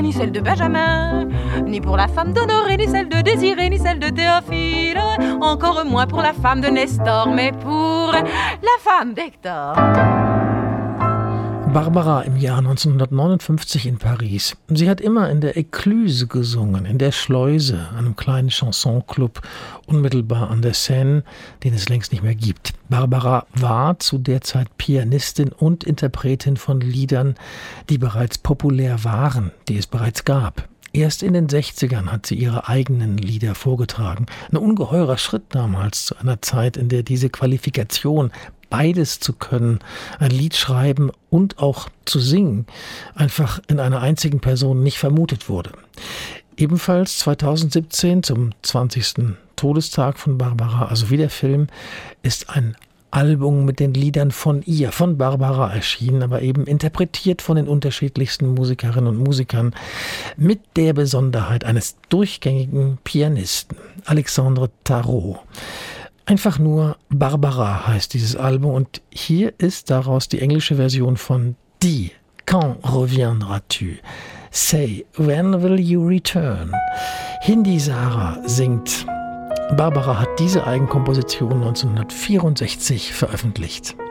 ni celle de Benjamin, ni pour la femme d'Honoré, ni celle de Désiré, ni celle de Théophile, encore moins pour la femme de Nestor, mais pour la femme d'Hector. Barbara im Jahr 1959 in Paris. Sie hat immer in der Écluse gesungen, in der Schleuse, einem kleinen Chansonclub unmittelbar an der Seine, den es längst nicht mehr gibt. Barbara war zu der Zeit Pianistin und Interpretin von Liedern, die bereits populär waren, die es bereits gab. Erst in den 60ern hat sie ihre eigenen Lieder vorgetragen. Ein ungeheurer Schritt damals, zu einer Zeit, in der diese Qualifikation, beides zu können, ein Lied schreiben und auch zu singen, einfach in einer einzigen Person nicht vermutet wurde. Ebenfalls 2017, zum 20. Todestag von Barbara, also wie der Film, ist ein Album mit den Liedern von ihr, von Barbara erschienen, aber eben interpretiert von den unterschiedlichsten Musikerinnen und Musikern mit der Besonderheit eines durchgängigen Pianisten, Alexandre Tarot. Einfach nur Barbara heißt dieses Album und hier ist daraus die englische Version von Dis, quand reviendras-tu? Say, when will you return? Hindi Sara singt. Barbara hat diese Eigenkomposition 1964 veröffentlicht.